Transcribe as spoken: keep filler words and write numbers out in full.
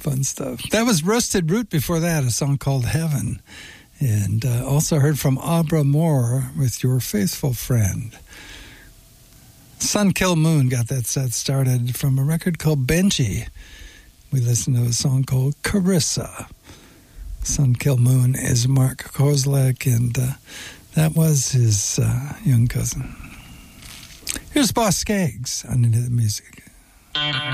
Fun stuff. That was Roasted Root before that, a song called Heaven. And uh, also heard from Abra Moore with Your Faithful Friend. Sun Kill Moon got that set started from a record called Benji. We listened to a song called Carissa. Sun Kill Moon is Mark Kozlek, and uh, that was his uh, young cousin. Here's Boss Skaggs on Into the Music.